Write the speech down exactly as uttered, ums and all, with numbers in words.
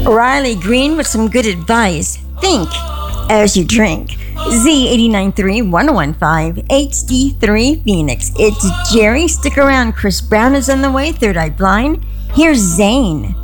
Riley Green with some good advice. Think as you drink. Z eight nine three, one one five, H D three Phoenix. It's Jerry. Stick around. Chris Brown is on the way. Third Eye Blind. Here's Zane.